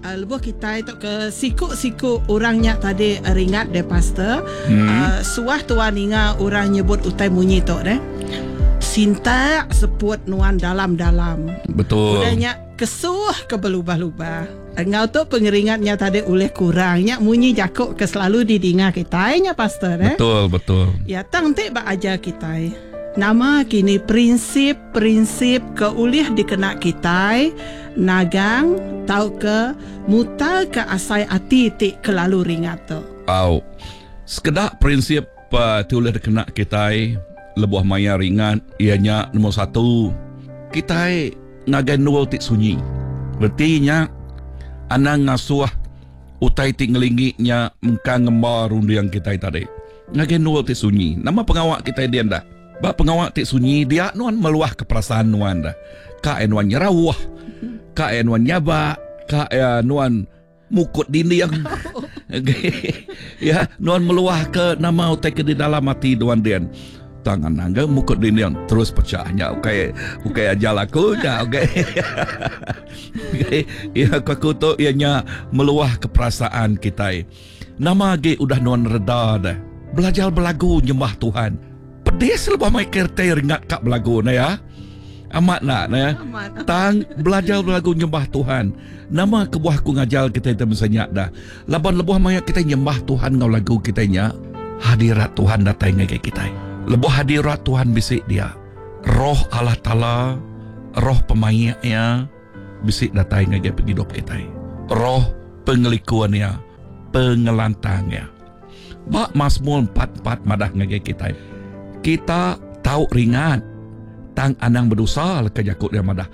Lebuh kita itu ke siku orangnya tadi ringat deh pastor. Suah tuan ingat orang nyebut utai munyi tu deh. Sinta seput nuan dalam-dalam. Betul. Udahnya kesuh ke belubah-lubah. Engau tu pengeringatnya tadi oleh kurangnya munyi jakuk ke selalu didinga kita nya pastor eh. Betul. Ya tang te ba aja kita. Nama kini prinsip ke ulih dikena kita nagang tau ke mutal ke asai ati ti kelalu ringat tu. Sekedar prinsip tulis dikena kita lebuh maya ringat ianya nombor 1 kita ngagai nual ti sunyi. Berarti anang ngasuh utai ti ngelingiknya mengkang ngembar rundiang kita tadi. Ngagai nual ti sunyi. Nama pengawak kita dia dah. Ba pengawak ti sunyi dia nuan meluah ke perasaan nuan dah. Ka nuan nyerawah. Ka nuan nyaba. Ka nuan mukut dinding. Ya, nuan meluah ke nama utai ke di dalam hati nuan dia. Tangan nangga mukut dinding terus pecahnya. Okey ajal aku dah. Okey. Ya aku tu ianya meluah ke perasaan kita. Nama ge udah nuan reda dah. Belajar belagu nyembah Tuhan. Pedis lebih mai kereta ringat kak belagu na ya. Amat nak na ya. Tang belajar belagu nyembah Tuhan. Nama kebuah ku ngajal kita itu mensenyak dah. Laban lebuh mai kita nyembah Tuhan ngau lagu kita nya. Hadirat Tuhan datang ngai kita. Lebuh hadirat Tuhan bisik dia. Roh Allah Ta'ala, roh pemainnya bisik datang ngai hidup kita. Roh pengelikuannya, pengelantangnya. Bak Mazmur 44 madah ngai kita. Kita tahu ringat tang anang berdosa ke jakut dia madah.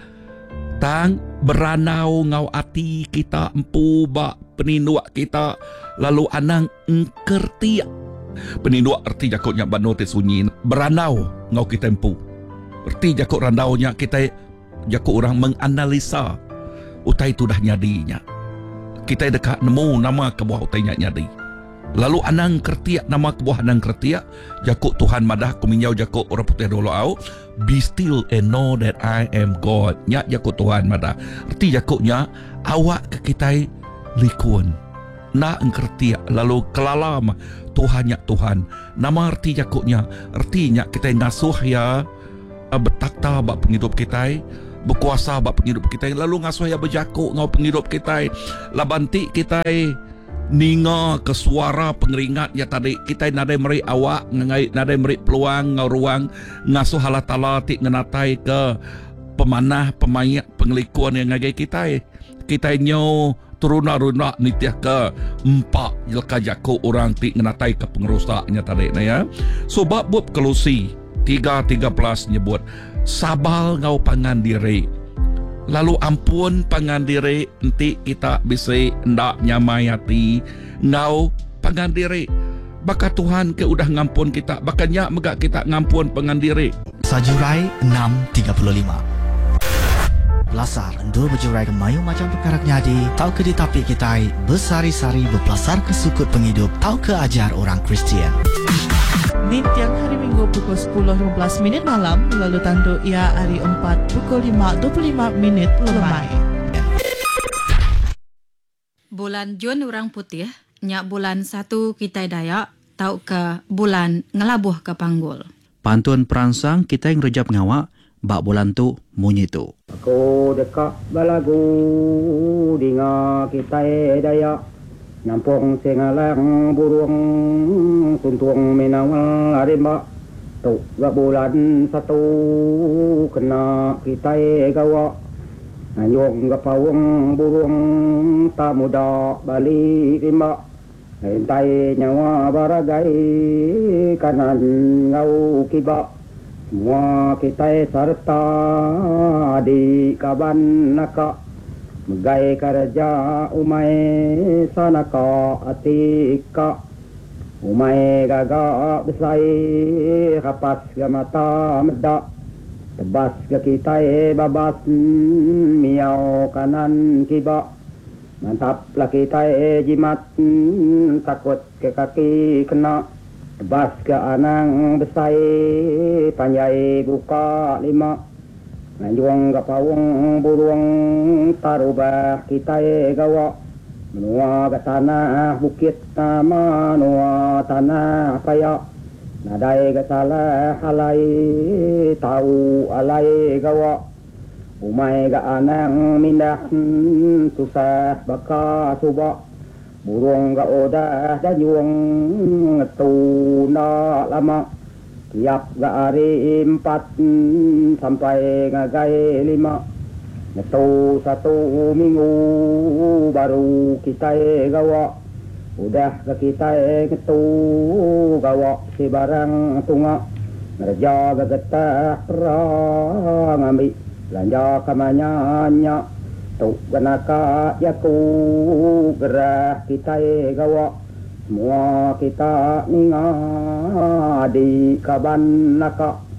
Tang beranau ngau ati kita empu bak peninduak kita lalu anang engkerti. Peninduak erti jakutnya banote sunyi beranau ngau kita empu. Erti jakut randaunya kita jakut orang menganalisa utai tu dah nyadinya. Kita dekat nemu nama kebuah utainya nyadi. Lalu anang kertiak nama kebuah anang kertiak jakuk Tuhan madah kuminyau jakuk orang putih dulu au be still and know that I am God. Nya jakuk Tuhan madah. Erti jakuknya awak ke kita likun. Na engkertiak lalu kelalam Tuhan nya Tuhan. Nama erti jakuknya ertinya kita ngasuh ya betakta bak penghidup kita. Berkuasa bak penghidup kita lalu ngasuh ya berjakuk ngau penghidup kita. Labanti kita ninga ke suara pengeringat ya tadi kita nadai meri awak nadai meri peluang ngau ruang ngasuh Allah Ta'ala ti ngenatai ke pemanah pemayak pengelikuan yang ngagai kita nyo turuna-runa nitiah ke empat jelka jaku orang ti ngenatai ke pengerusaknya tadi na ya. So bab Kolose 3:13 nyebut sabal ngau pangan diri. Lalu ampun pangan diri nanti kita bisa ndak nyamai hati ngau pangan diri. Baka Tuhan ke udah ngampun kita, bakanya megak kita ngampun pangan diri. Sajurai 6:35. Belasar endur berjurai ke mayu macam perkara nyadi, tau ke di tapi kita bersari-sari berpelasar ke sukut penghidup, tau ke ajar orang Kristian. Di tiang hari Minggu pukul 10.15 malam, lalu tanduk ia hari 4 pukul 5.25 lemai. Bulan Jun orang putih, nyak bulan 1 kita Dayak, tau ke bulan ngelabuh ke Panggul. Pantun perangsang kita yang rejap ngawak, bak bulan tu munyi tu. Aku dekat balagu dinga kita Dayak. Nyampung sengalang burung tuntung minawal arimba tu gak bulan 1 kena kita gawa nyong gak pawang burung tak muda balik rimba entai nyawa baragai kanan ngau kiba semua kita serta di kaban naka Megai kerja umai sanaka atika umai gagak besai kapas ke mata medak tebas ke kita babas miau kanan kiba mantap lah kita jimat takut ke kaki kena tebas ke anang besai panjai buka 5 Nanjuang gak pawang burung tarubah kita gawa Menua ke tanah bukit menua tanah kaya nadai ke salah alai tahu alai gawa umai ke anang mindah susah baka suba burung ke odah dayung tu na lama tiap ke hari 4 sampai ngagai 5 Netu 1 minggu baru kita gawa udah ke kita ketu gawa si barang tunga nerja ke getah perang ambil belanja kamanyanya tu kenaka yaku gerah kita gawa semua kita ninga di kaban naka